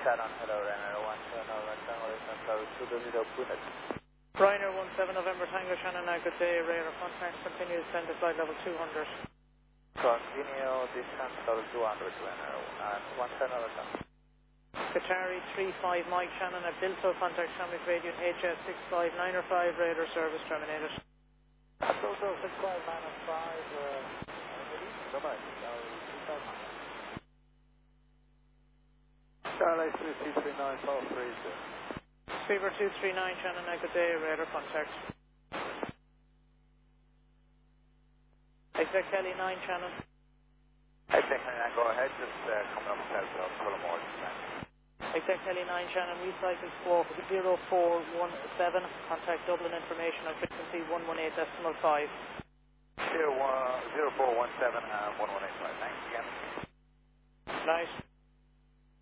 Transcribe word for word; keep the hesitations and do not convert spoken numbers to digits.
Chat on hello, Ryanair one seven November Tango, Eastern Service two zero Phuket. Ryanair one seven November Tango, Shannon, uh, good day, radar contact continues, send to flight level two hundred. Continue distance level two hundred, Ryanair and one seven November Tango. Qatari three five Mike, Shannon, at Bilto, contact Shamrock Radio H S six five nine or five, radar service terminated. Bilto six five nine or five, uh, bye-bye, Starlight three two three nine, four three zero. Fever two three nine, Shannon, uh, good day, radar contact. Exec Kelly nine, Shannon. Exec Kelly nine, go ahead, just uh, coming up south, so a couple more. Exec Kelly nine, Shannon, recycle squawk zero four one seven, contact Dublin information on frequency one one eight decimal five. zero four one seven and one one eight five, thanks again. Nice.